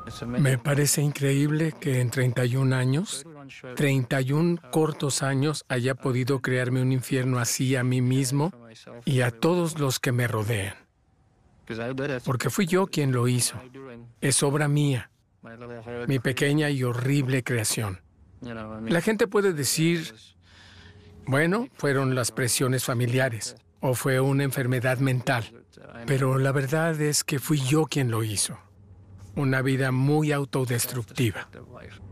Me parece increíble que en 31 años, 31 cortos años, haya podido crearme un infierno así a mí mismo y a todos los que me rodean. Porque fui yo quien lo hizo. Es obra mía, mi pequeña y horrible creación. La gente puede decir, bueno, fueron las presiones familiares o fue una enfermedad mental, pero la verdad es que fui yo quien lo hizo. Una vida muy autodestructiva.